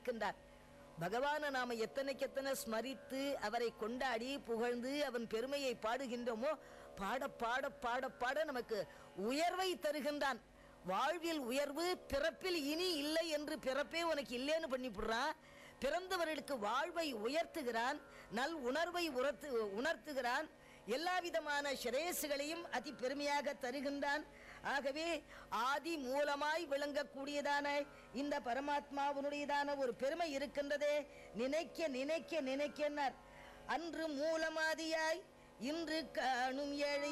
இருக்கின்றார். பகவானை நாம எத்தனைக்கெத்தனை ஸ்மரித்து அவரை கொண்டாடி புகழ்ந்து அவன் பெருமையை பாடுகின்றோமோ பாட பாட பாட பாட நமக்கு உயர்வை தருகின்றான். வாழ்வில் உயர்வு பிறப்பில் இனி இல்லை என்று பிறப்பே உனக்கு இல்லைன்னு பண்ணிவிடுறான். பிறந்தவர்களுக்கு வாழ்வை உயர்த்துகிறான், நல் உணர்வை உணர்த்துகிறான், எல்லா விதமான சிரேசுகளையும் அதி பெருமையாக தருகின்றான். ஆகவே ஆதி மூலமாய் விளங்கக்கூடியதான இந்த பரமாத்மாவுடையதான ஒரு பெருமை இருக்கின்றதே. நினைக்க நினைக்க நினைக்கிறார். அன்று மூலமாதியாய் இன்று காணும் ஏழை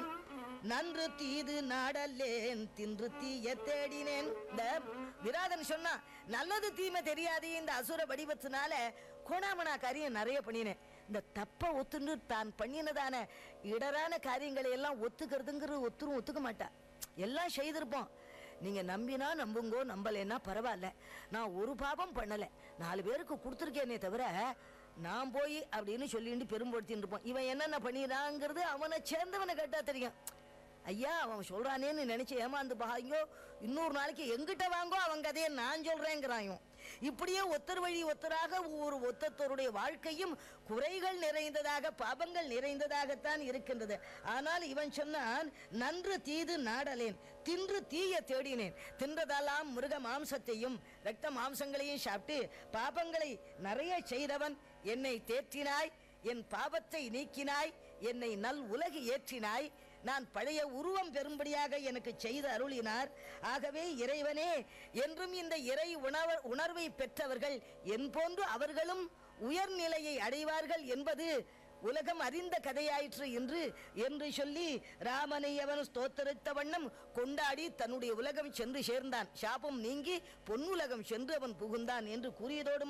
நன்று தீது நாடல்லேன் தின்று தீய தேடினேன். இந்த விராதன் சொன்னா நல்லது தீமை தெரியாது, இந்த அசுர வடிவத்தினால கோணாமனா காரியம் நிறைய பண்ணினேன். இந்த தப்ப ஒத்துன்னு தான் பண்ணினதான இடரான காரியங்களை எல்லாம் ஒத்துக்கிறதுங்கிறது ஒத்துக்க மாட்டா. எல்லாம் செய்திருப்போம். நீங்க நம்பினா நம்புங்கோ, நம்பலைன்னா பரவாயில்ல. நான் ஒரு பாவம் பண்ணலை, 4 பேருக்கு கொடுத்துருக்கேனே தவிர நான் போய் அப்படின்னு சொல்லிட்டு பெரும்படுத்தின்னு இருப்போம். இவன் என்னென்ன பண்ணிடாங்கிறது அவனை சேர்ந்தவனை கேட்டா தெரியும். ஐயா அவன் சொல்றானேன்னு நினைச்சு ஏமாந்து பாங்கோ, இன்னொரு நாளைக்கு எங்கிட்ட வாங்கோ அவன் கதையை நான் சொல்றேங்கிறாயும். இப்படியே ஒத்தர் வழி ஒத்தராக ஒவ்வொரு ஒத்தத்தருடைய வாழ்க்கையும் குறைகள் நிறைந்ததாக பாபங்கள் நிறைந்ததாகத்தான் இருக்கின்றது. ஆனால் இவன் சொன்னான், நன்று தீது நாடலேன் தின்று தீய தேடினேன். தின்றதெல்லாம் மிருக மாம்சத்தையும் ரத்த மாம்சங்களையும் சாப்பிட்டு பாபங்களை நிறைய செய்தவன் என்னை தேற்றினாய், என் பாவத்தை நீக்கினாய், என்னை நல் உலகு ஏற்றினாய், நான் பழைய உருவம் பெறும்படியாக எனக்கு செய்து அருளினார். ஆகவே இறைவனே என்றும் இந்த இறை உணர்வை பெற்றவர்கள் என் போன்று அவர்களும் உயர்நிலையை அடைவார்கள் என்பது உலகம் அறிந்த கதையாயிற்று என்று சொல்லி ராமனை அவன் ஸ்தோத்தரித்த வண்ணம் கொண்டாடி தன்னுடைய உலகம் சென்று சேர்ந்தான். சாபம் நீங்கி பொன்னுலகம் சென்று அவன் புகுந்தான் என்று கூறியதோடு